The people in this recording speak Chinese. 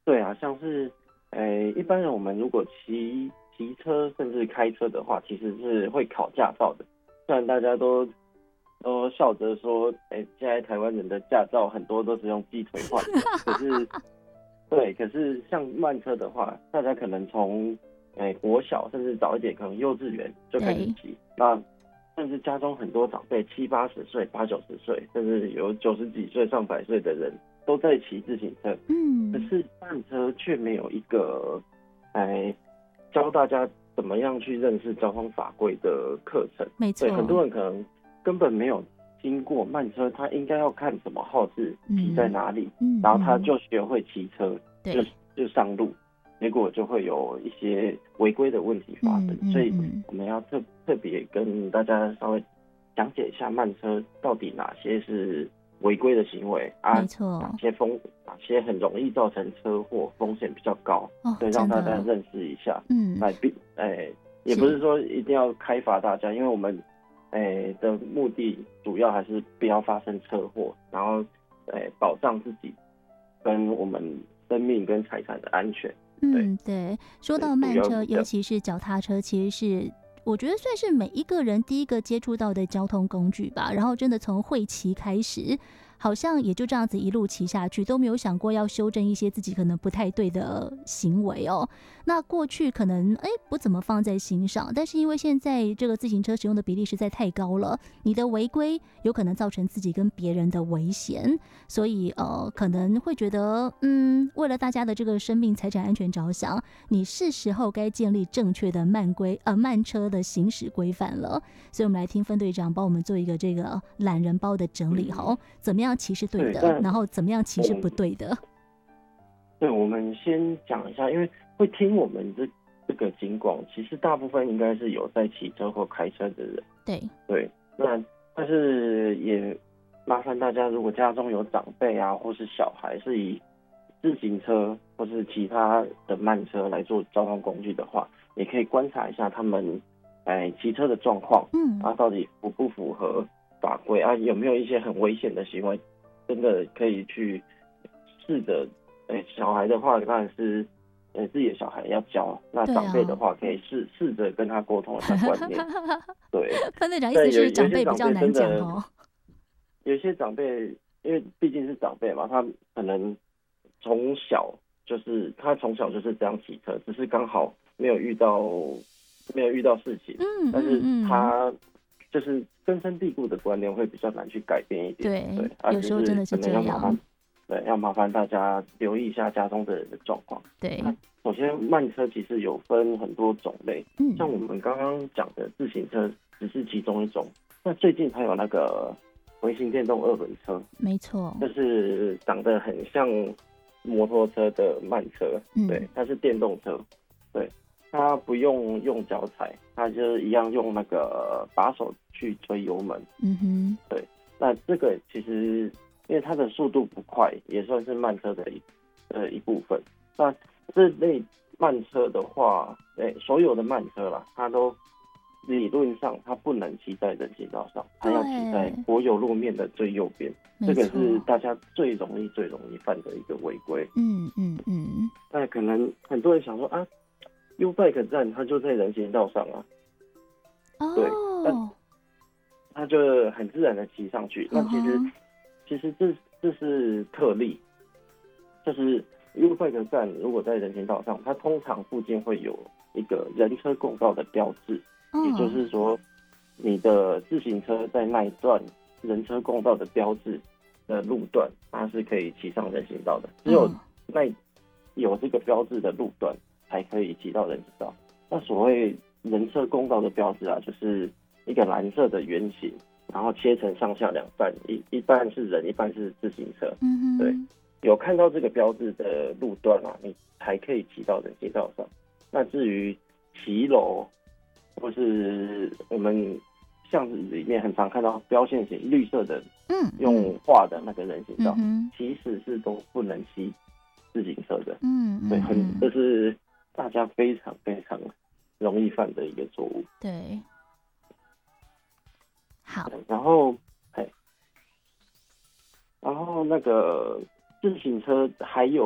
对啊，像是一般人我们如果骑车甚至开车的话，其实是会考驾照的。虽然大家都笑着说，现在台湾人的驾照很多都是用鸡腿换的，可是对，可是像慢车的话，大家可能从国小甚至早一点，可能幼稚园就开始对， 骑。那甚至家中很多长辈70、80岁、80、90岁，甚至有90几岁、上百岁的人都在骑自行车。可嗯， 是慢车却没有一个教大家怎么样去认识交通法规的课程。对，很没错， 多人可能根本没有经过慢车，他应该要看什么号志，骑在嗯哪里， 嗯然后他嗯， 就学会骑车，就对， 就上路，结果就会有一些违规的问题发生。 嗯所以嗯嗯， 我们要特别跟大家稍微讲解一下慢车到底哪些是违规的行为啊， 没错， 哪些很容易造成车祸，风险比较高， 哦， 对，让真的， 大家认识一下。 嗯， 来也不是。 是说一定要开罚大家，因为我们的目的主要还是不要发生车祸，然后保障自己跟我们生命跟财产的安全。对， 嗯，对，说对， 到主慢车， 要是这样。 尤其是脚踏车，其实是我觉得算是每一个人第一个接触到的交通工具吧。然后真的从会骑开始，好像也就这样子一路骑下去，都没有想过要修正一些自己可能不太对的行为哦。那过去可能不怎么放在心上，但是因为现在这个自行车使用的比例实在太高了，你的违规有可能造成自己跟别人的危险，所以可能会觉得为了大家的这个生命财产安全着想，你是时候该建立正确的慢车的行驶规范了。所以我们来听分队长帮我们做一个这个懒人包的整理哈，怎么样骑是对对， 的， 但然后怎么样骑是不对的。 我们先讲一下，因为会听我们这个警广，其实大部分应该是有在骑车或开车的人。 对， 对，但是也麻烦大家，如果家中有长辈啊，或是小孩是以自行车或是其他的慢车来做交通工具的话，也可以观察一下他们骑车的状况嗯， 啊，到底符不符合法规啊，有没有一些很危险的行为，真的可以去试着。小孩的话当然是自己的小孩要教，那长辈的对啊。 话可以试着跟他沟通一下观念。对， 分队长意思但是长有些长辈比较难辈真的， 讲哦。 有些长辈因为毕竟是长辈嘛，他可能从小就是这样骑车，只是刚好没有遇到事情， 嗯但是嗯嗯， 他就是根深蒂固的观念会比较难去改变一点。对， 对，有时候真就是可的是这能要麻烦， 样。 对，要麻烦大家留意一下家中的人的状况。那对， 首先，慢车其实有分很多种类，像我嗯， 们刚刚讲的自行车只是其中一种。那最近还有那个微型电动二轮车， 没错。 就是长得很像摩托车的慢车，对， 嗯它是电动车，对，它不用脚踩，它就一样用那个把手去推油门。 嗯哼， 对，那这个其实因为它的速度不快，也算是慢车的一部分。那这类慢车的话，所有的慢车啦，它都理论上它不能骑在人行道上，它要骑在对， 国有路面的最右边。这个没错。 是大家最容易犯的一个违规。 嗯嗯嗯， 那可能很多人想说啊，U-Bike 站它就在人行道上啊，对，但哦， 它就很自然的骑上去。那嗯哼， 其实这是特例，就是 U-Bike 站如果在人行道上，它通常附近会有一个人车共道的标志，也就嗯， 是说，你的自行车在那一段人车共道的标志的路段，它是可以骑上人行道的。只有嗯， 那有这个标志的路段才可以骑到人行道。那所谓人车共道的标志啊，就是一个蓝色的圆形，然后切成上下两半，一半是人，一半是自行车。对， 嗯哼， 有看到这个标志的路段啊，你才可以骑到人行道上。那至于骑楼，或是我们巷子里面很常看到标线型绿色的嗯用画的那个人行道， 嗯哼， 其实是都不能骑自行车的。 嗯对，这嗯嗯， 是大家非常非常容易犯的一个错误。 对，好， 然后，嘿，然后那个自行车还有